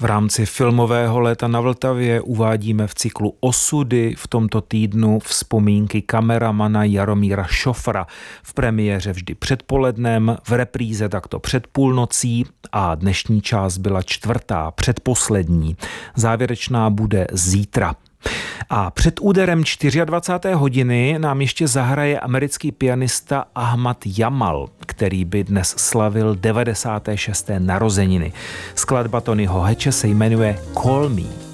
V rámci filmového léta na Vltavě uvádíme v cyklu Osudy v tomto týdnu vzpomínky kameramana Jaromíra Šofra. V premiéře vždy předpolednem, v repríze takto před půlnocí a dnešní část byla čtvrtá, předposlední. Závěrečná bude zítra. A před úderem 24. hodiny nám ještě zahraje americký pianista Ahmad Jamal, který by dnes slavil 96. narozeniny. Skladba Tonyho Hatche se jmenuje Call Me.